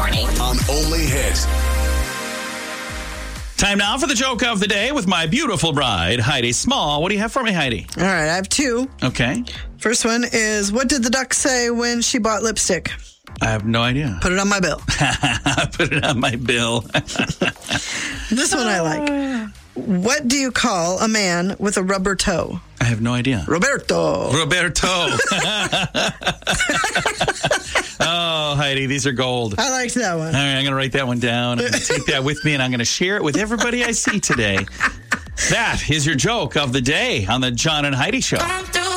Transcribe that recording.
morning. On Only Hit. Time now for the joke of the day with my beautiful bride, Heidi Small. What do you have for me, Heidi? All right, I have two. Okay. First one is, what did the duck say when she bought lipstick? I have no idea. Put it on my bill. Put it on my bill. This one I like. What do you call a man with a rubber toe? I have no idea. Roberto. Oh, Heidi, these are gold. I liked that one. All right, I'm going to write that one down. I'm going to take that with me, and I'm going to share it with everybody I see today. That is your joke of the day on the John and Heidi Show.